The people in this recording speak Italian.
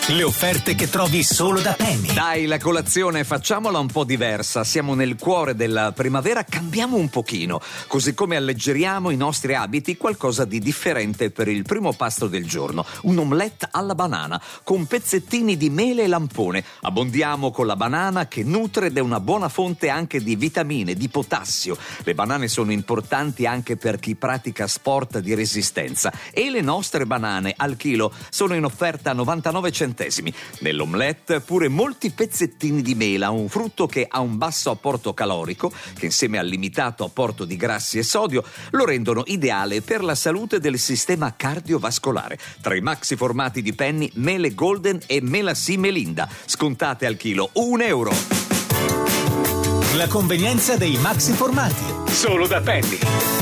Le offerte che trovi solo da Penny. Dai, la colazione facciamola un po' diversa. Siamo nel cuore della primavera, cambiamo un pochino. Così come alleggeriamo i nostri abiti, qualcosa di differente per il primo pasto del giorno. Un omelette alla banana, con pezzettini di mele e lampone. Abbondiamo con la banana che nutre ed è una buona fonte anche di vitamine, di potassio. Le banane sono importanti anche per chi pratica sport di resistenza. E le nostre banane al chilo sono in offerta a 99 centesimi. Nell'omelette pure molti pezzettini di mela, un frutto che ha un basso apporto calorico, che insieme al limitato apporto di grassi e sodio lo rendono ideale per la salute del sistema cardiovascolare. Tra i maxi formati di Penny, mele Golden e mela Sì Melinda, scontate al chilo €1. La convenienza dei maxi formati. Solo da Penny.